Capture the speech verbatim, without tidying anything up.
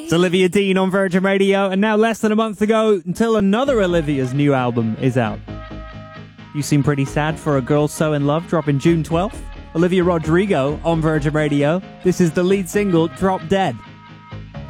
It's Olivia Dean on Virgin Radio, and now less than a month ago until another Olivia's new album is out. You seem pretty sad for A Girl So In Love, dropping June twelfth. Olivia Rodrigo on Virgin Radio. This is the lead single, Drop Dead.